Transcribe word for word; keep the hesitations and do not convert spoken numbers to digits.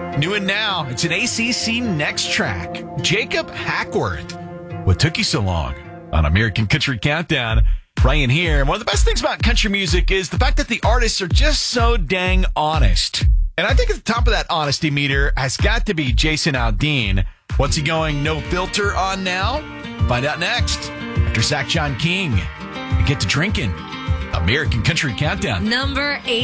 New and now, it's an A C C Next Track. Jacob Hackworth. What took you so long? On American Country Countdown. Brian here. And one of the best things about country music is the fact that the artists are just so dang honest. And I think at the top of that honesty meter has got to be Jason Aldean. What's he going no filter on now? Find out next after Zach John King. And get to drinking. American Country Countdown. Number eight.